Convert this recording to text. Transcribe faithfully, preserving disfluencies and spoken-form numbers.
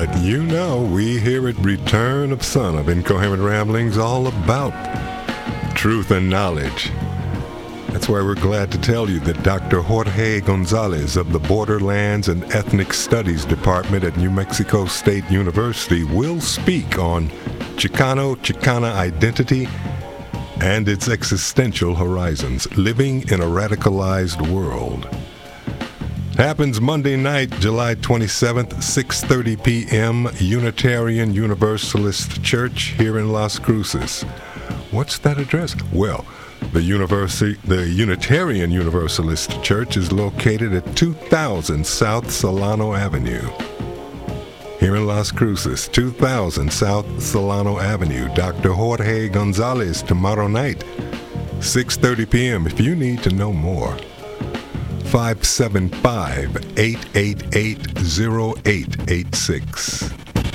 But you know, we here at Return of Son of Incoherent Ramblings all about truth and knowledge. That's why we're glad to tell you that Doctor Jorge Gonzalez of the Borderlands and Ethnic Studies Department at New Mexico State University will speak on Chicano-Chicana identity and its existential horizons, living in a radicalized world. Happens Monday night, July twenty-seventh, six thirty p.m., Unitarian Universalist Church here in Las Cruces. What's that address? Well, the University, the Unitarian Universalist Church is located at two thousand South Solano Avenue. Here in Las Cruces, two thousand South Solano Avenue. Doctor Jorge Gonzalez tomorrow night, six thirty p.m. If you need to know more, five seven five, eight eight eight, zero eight eight six.